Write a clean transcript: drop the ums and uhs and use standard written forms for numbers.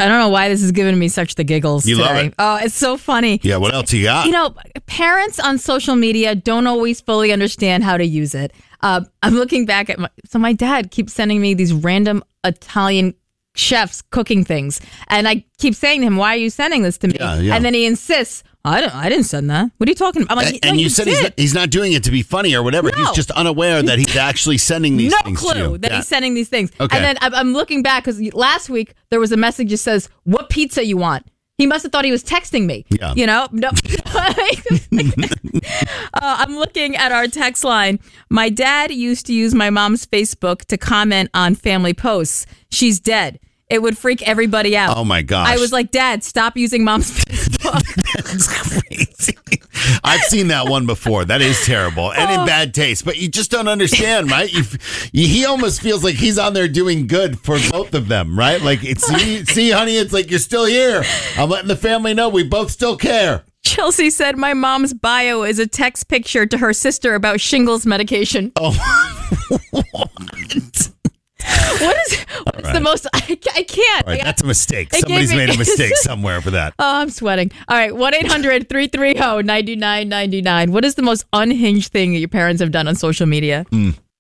I don't know why this is giving me such the giggles You today. love it. Oh, it's so funny. Yeah, what else you got? You know, parents on social media don't always fully understand how to use it. I'm looking back at my dad keeps sending me these random Italian chefs cooking things. And I keep saying to him, why are you sending this to me? Yeah. And then he insists, I didn't send that. What are you talking about? I'm like, and no, you said he's not doing it to be funny or whatever. No. He's just unaware that he's actually sending these things to you. No clue that he's sending these things. Okay. And then I'm looking back because last week there was a message that says, what pizza you want? He must have thought he was texting me. Yeah. You know? No. I'm looking at our text line. My dad used to use my mom's Facebook to comment on family posts. She's dead. It would freak everybody out. Oh, my gosh. I was like, Dad, stop using mom's Facebook. That's crazy. I've seen that one before. That is terrible and in bad taste. But you just don't understand, right? He almost feels like he's on there doing good for both of them, right? Like, see, honey, it's like you're still here. I'm letting the family know we both still care. Chelsea said my mom's bio is a text picture to her sister about shingles medication. Oh, What's the most? I can't. all right, that's a mistake. Somebody's made a mistake somewhere for that. Oh, I'm sweating. All right, 1-800-330-9999. What is the most unhinged thing that your parents have done on social media?